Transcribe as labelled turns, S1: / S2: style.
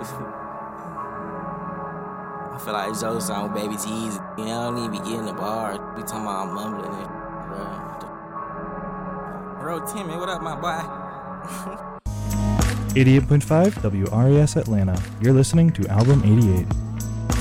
S1: I feel like Joe song with Baby T's. You know, I don't even be getting the bar. We talking about mumbling it, bro. Bro, Timmy, what up, my boy?
S2: 88.5 WRES Atlanta. You're listening to Album 88.